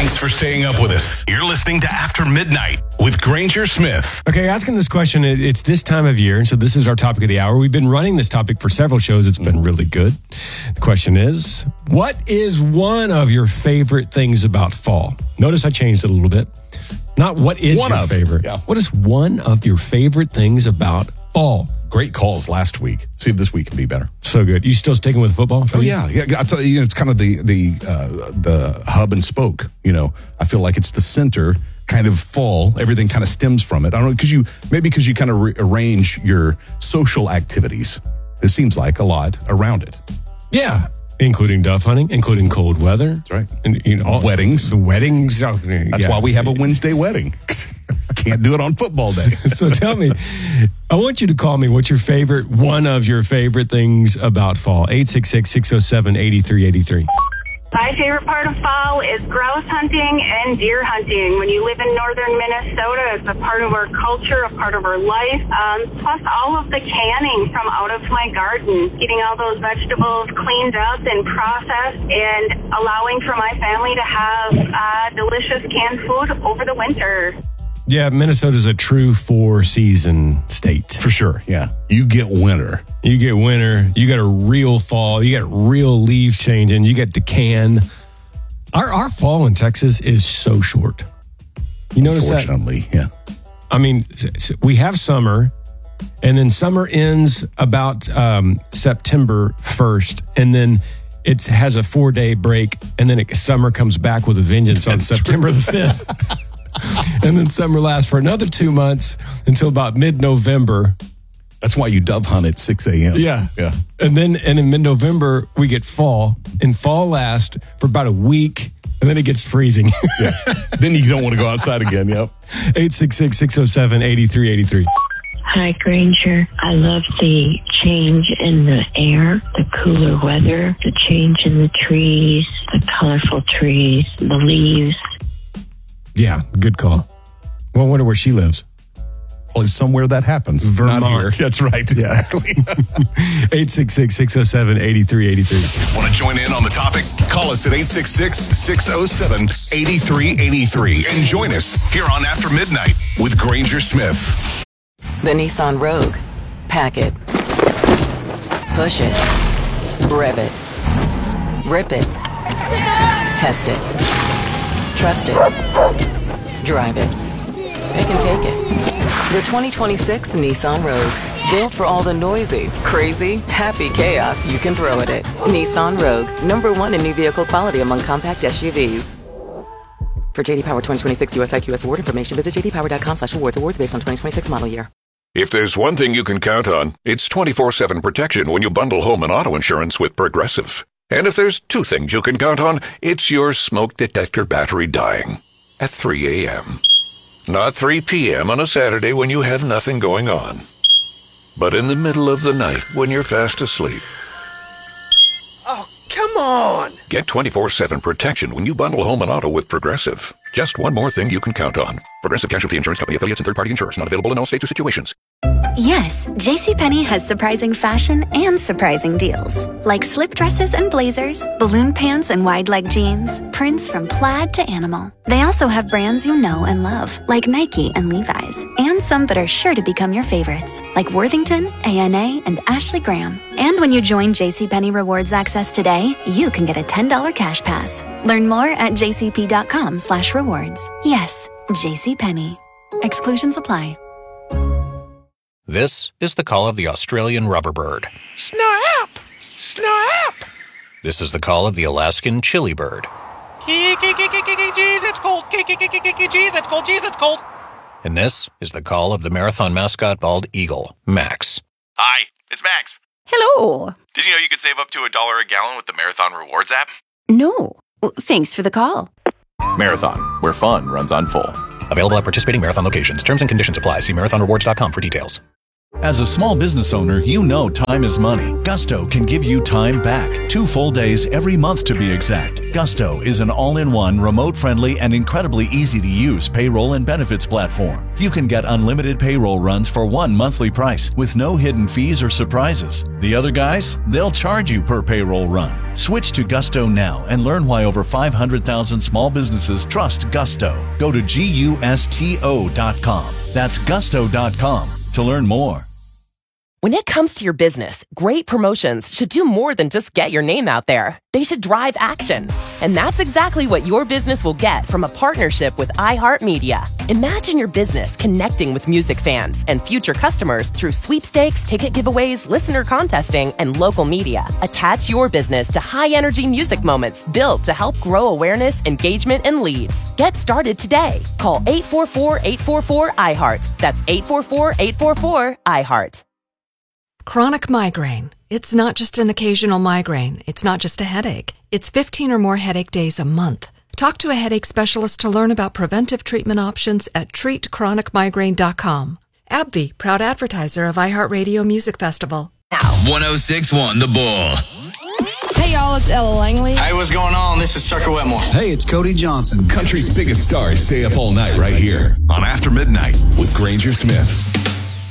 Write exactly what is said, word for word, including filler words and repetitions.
Thanks for staying up with us. You're listening to After Midnight with Granger Smith. Okay, asking this question, it's this time of year, and so this is our topic of the hour. We've been running this topic for several shows. It's been really good. The question is, what is one of your favorite things about fall? Notice I changed it a little bit. Not what is one your of, favorite. Yeah. What is one of your favorite things about fall? Great calls last week. See if this week can be better. So good. You still sticking with football? Oh, yeah. yeah. I tell you, it's kind of the the uh, the hub and spoke. You know, I feel like it's the center kind of fall. Everything kind of stems from it. I don't know, because you, maybe because you kind of rearrange your social activities. It seems like a lot around it. Yeah. Including dove hunting, including cold weather. That's right. And, you know, all, weddings. The weddings. That's yeah. why we have a Wednesday wedding. Can't do it on football day. So tell me, I want you to call me what's your favorite, one of your favorite things about fall. eight six six, six oh seven, eight three eight three. My favorite part of fall is grouse hunting and deer hunting. When you live in northern Minnesota, it's a part of our culture, a part of our life. Um, plus all of the canning from out of my garden, getting all those vegetables cleaned up and processed and allowing for my family to have uh, delicious canned food over the winter. Yeah, Minnesota's a true four-season state. For sure, yeah. You get winter. You get winter. You got a real fall. You got real leaves changing. You get the can. Our our fall in Texas is so short. You notice that? Unfortunately, yeah. I mean, we have summer, and then summer ends about um, September first, and then it has a four-day break, and then it, summer comes back with a vengeance on That's September true. the fifth. And then summer lasts for another two months until about mid-November. That's why you dove hunt at six a.m. Yeah. Yeah. And then and in mid-November, we get fall. And fall lasts for about a week, and then it gets freezing. Yeah. Then you don't want to go outside again. Yep. eight six six, six oh seven, eight three eight three. Hi, Granger. I love the change in the air, the cooler weather, the change in the trees, the colorful trees, the leaves. Yeah, good call. Well, I wonder where she lives. Well, it's somewhere that happens. Vermont. Not here. That's right. Exactly. eight six six, six oh seven, eight three eight three. Want to join in on the topic? Call us at eight six six, six oh seven, eight three eight three and join us here on After Midnight with Granger Smith. The Nissan Rogue. Pack it. Push it. Rev it. Rip it. Test it. Trust it. Drive it. It can take it. The twenty twenty-six Nissan Rogue. Built for all the noisy, crazy, happy chaos you can throw at it. Nissan Rogue. Number one in new vehicle quality among compact S U Vs. For J D Power twenty twenty-six U S I Q S award information, visit j d power dot com slash awards. Awards based on twenty twenty-six model year. If there's one thing you can count on, it's twenty-four seven protection when you bundle home and auto insurance with Progressive. And if there's two things you can count on, it's your smoke detector battery dying at three a.m. Not three p.m. on a Saturday when you have nothing going on, but in the middle of the night when you're fast asleep. Oh, come on! Get twenty-four seven protection when you bundle home and auto with Progressive. Just one more thing you can count on. Progressive Casualty Insurance Company affiliates and third-party insurers. Not available in all states or situations. Yes, JCPenney has surprising fashion and surprising deals. Like slip dresses and blazers, balloon pants and wide leg jeans, prints from plaid to animal. They also have brands you know and love, like Nike and Levi's, and some that are sure to become your favorites, like Worthington, A N A, and Ashley Graham. And when you join JCPenney Rewards Access today, you can get a ten dollars cash pass. Learn more at jcp.com slash rewards. Yes, JCPenney. Exclusions apply. This is the call of the Australian rubberbird. Snap! Snap! This is the call of the Alaskan chili bird. Jeez, it's cold. Jeez, it's cold. Jeez, it's cold. And this is the call of the marathon mascot bald eagle, Max. Hi, it's Max. Hello. Did you know you could save up to a dollar a gallon with the Marathon Rewards app? No. Thanks for the call. Marathon, where fun runs on full. Available at participating Marathon locations. Terms and conditions apply. See marathon rewards dot com for details. As a small business owner, you know time is money. Gusto can give you time back. Two full days every month to be exact. Gusto is an all-in-one, remote-friendly, and incredibly easy-to-use payroll and benefits platform. You can get unlimited payroll runs for one monthly price with no hidden fees or surprises. The other guys, they'll charge you per payroll run. Switch to Gusto now and learn why over five hundred thousand small businesses trust Gusto. Go to gusto dot com. That's gusto dot com to learn more. When it comes to your business, great promotions should do more than just get your name out there. They should drive action. And that's exactly what your business will get from a partnership with iHeartMedia. Imagine your business connecting with music fans and future customers through sweepstakes, ticket giveaways, listener contesting, and local media. Attach your business to high-energy music moments built to help grow awareness, engagement, and leads. Get started today. Call eight four four, eight four four, I heart. That's eight four four, eight four four, I heart. Chronic migraine. It's not just an occasional migraine. It's not just a headache. It's fifteen or more headache days a month. Talk to a headache specialist to learn about preventive treatment options at treat chronic migraine dot com. AbbVie, proud advertiser of iHeartRadio Music Festival. one oh six point one The Bull. Hey y'all, it's Ella Langley. Hey, what's going on? This is Tucker Wetmore. Hey, it's Cody Johnson. Country's biggest stars stay up all night right here on After Midnight with Granger Smith.